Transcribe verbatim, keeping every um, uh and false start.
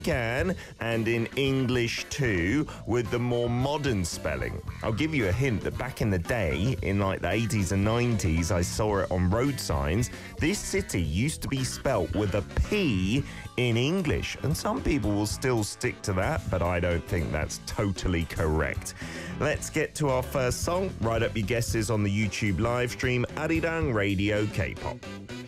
can, and in English too, with the more modern spelling. I'll give you a hint that back in the day, in like the eighties and nineties, I saw it on road signs. This city used to be spelt with a P in English, and some people will still stick to that, but I don't think that's totally correct. Let's get to our first song. Write up your guesses on the YouTube live stream, Arirang Radio K-pop.